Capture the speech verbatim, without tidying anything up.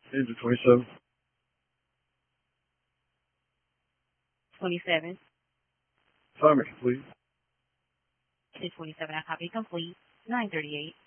Enter twenty-seven. twenty-seven. Timer complete. Ten twenty-seven, I copy complete. nine thirty-eight.